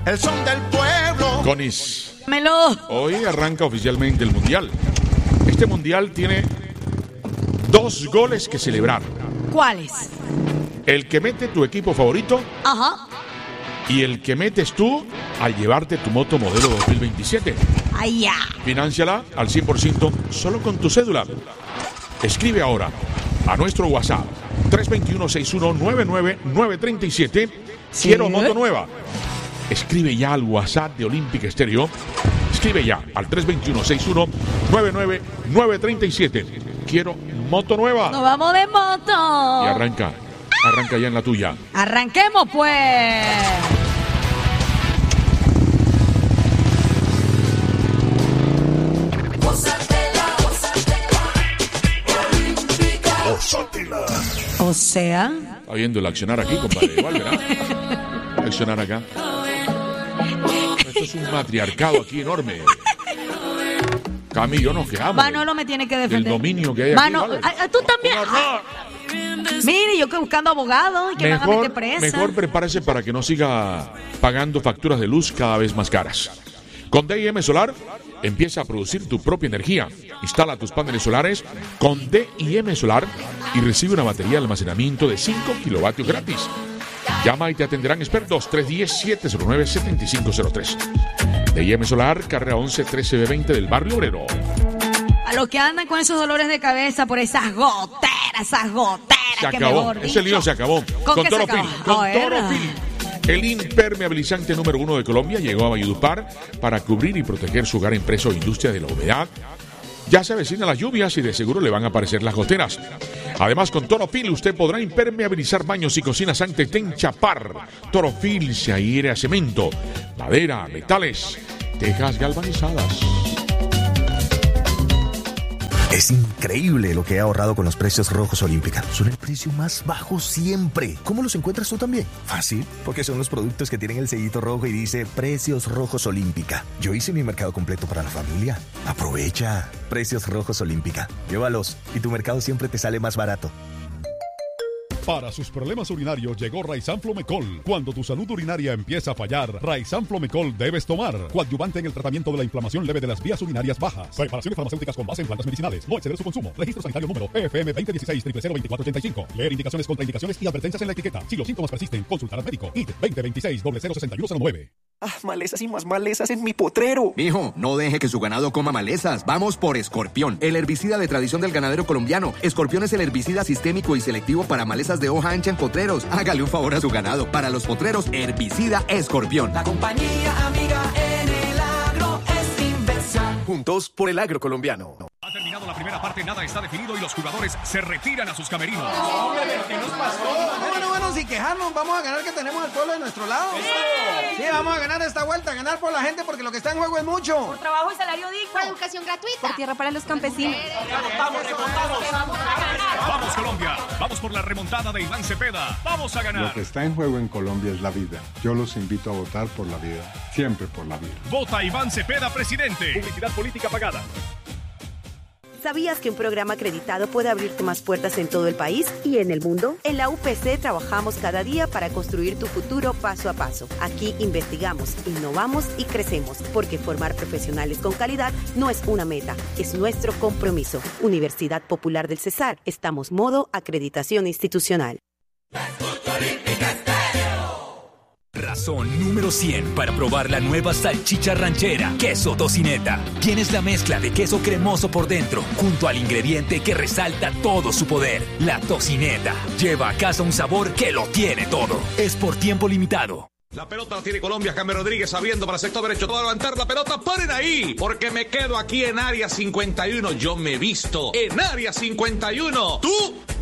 el son del pueblo. Conis, Melo. hoy arranca oficialmente el Mundial. Este Mundial tiene 2 goles que celebrar. ¿Cuáles? El que mete tu equipo favorito Ajá. y el que metes tú al llevarte tu moto modelo 2027. Ay, ya. Finánciala al 100% solo con tu cédula. Escribe ahora a nuestro WhatsApp 321-6199-937. ¿Sí? Quiero moto nueva. Escribe ya al WhatsApp de Olympic Stereo. Escribe ya al 321-6199-937. Quiero moto nueva. Nos vamos de moto. Y arranca ya en la tuya. Arranquemos, pues. O sea, Está viendo el accionar aquí, compadre. Igual, ¿verdad? Accionar acá. Esto es un matriarcado aquí enorme. Cami, yo nos quedamos. Manolo me tiene que Del defender. dominio que hay Manolo, aquí. ¿Vale? tú también. Un horror. Mire, yo que buscando abogado y que me van a meter presa. Mejor prepárese para que no siga pagando facturas de luz cada vez más caras. Con DIM Solar, empieza a producir tu propia energía. Instala tus paneles solares con DIM Solar y recibe una batería de almacenamiento de 5 kilovatios gratis. Llama y te atenderán expertos 310-709-7503. DIM Solar, carrera 11-13B20 del Barrio Obrero. A los que andan con esos dolores de cabeza por esas goteras Se que acabó, mejor ese dicho. lío se acabó. ¿Con qué se Torofil, acabó? con A ver. Torofil. El impermeabilizante número 1 de Colombia llegó a Valledupar para cubrir y proteger su hogar, empresa o industria de la humedad. Ya se avecinan las lluvias y de seguro le van a aparecer las goteras. Además, con Torofil usted podrá impermeabilizar baños y cocinas antes de enchapar. Torofil se adhiere a cemento, madera, metales, tejas galvanizadas. Es increíble lo que he ahorrado con los precios rojos Olímpica. Son el precio más bajo siempre. ¿Cómo los encuentras tú también? Fácil, porque son los productos que tienen el sellito rojo y dice Precios Rojos Olímpica. Yo hice mi mercado completo para la familia. Aprovecha. Precios Rojos Olímpica. Llévalos y tu mercado siempre te sale más barato. Para sus problemas urinarios llegó Raizan Flomecol. Cuando tu salud urinaria empieza a fallar, Raizan Flomecol debes tomar. Coadyuvante en el tratamiento de la inflamación leve de las vías urinarias bajas. Preparaciones farmacéuticas con base en plantas medicinales. No exceder su consumo. Registro sanitario número FM 2016-002485. Leer indicaciones, contraindicaciones y advertencias en la etiqueta. Si los síntomas persisten, consultar al médico. ID 2026-006109. Malezas y más malezas en mi potrero. Mijo, no deje que su ganado coma malezas. Vamos por Escorpión, el herbicida de tradición del ganadero colombiano. Escorpión es el herbicida sistémico y selectivo para malezas de hoja ancha en potreros. Hágale un favor a su ganado. Para los potreros, herbicida Escorpión. La compañía amiga en el agro es Inversa. Juntos por el agro colombiano. Ha terminado la primera parte, nada está definido y los jugadores se retiran a sus camerinos. Hombre, pero ¿qué nos pasó? Bueno, sin quejarnos, vamos a ganar que tenemos al pueblo de nuestro lado. Sí, vamos a ganar esta vuelta, ganar por la gente porque lo que está en juego es mucho. Por trabajo y salario digno. Por educación gratuita. Por tierra para los campesinos. Vamos Colombia, vamos por la remontada de Iván Cepeda. Vamos a ganar. Lo que está en juego en Colombia es la vida. Yo los invito a votar por la vida, siempre por la vida. Vota Iván Cepeda, presidente. Publicidad política pagada. ¿Sabías que un programa acreditado puede abrirte más puertas en todo el país y en el mundo? En la UPC trabajamos cada día para construir tu futuro paso a paso. Aquí investigamos, innovamos y crecemos, porque formar profesionales con calidad no es una meta, es nuestro compromiso. Universidad Popular del Cesar, estamos modo acreditación institucional. Razón número 100 para probar la nueva salchicha ranchera, queso tocineta. Tienes la mezcla de queso cremoso por dentro, junto al ingrediente que resalta todo su poder, la tocineta. Lleva a casa un sabor que lo tiene todo. Es por tiempo limitado. La pelota la tiene Colombia, James Rodríguez abriendo para el sector derecho, todo a levantar la pelota, paren ahí, porque me quedo aquí en área 51, yo me visto en área 51, ¿tú?